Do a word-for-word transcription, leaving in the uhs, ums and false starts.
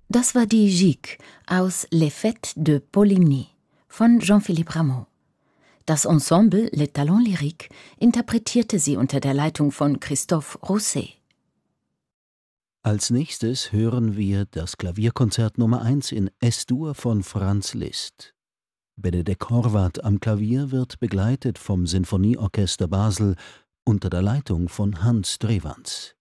Das war die Gigue aus Les Fêtes de Polymnie von Jean-Philippe Rameau. Das Ensemble Les Talents Lyriques interpretierte sie unter der Leitung von Christophe Rousset. Als nächstes hören wir das Klavierkonzert Nummer eins in Es-Dur von Franz Liszt. Benedek Horvath am Klavier wird begleitet vom Sinfonieorchester Basel unter der Leitung von Hans Drewans.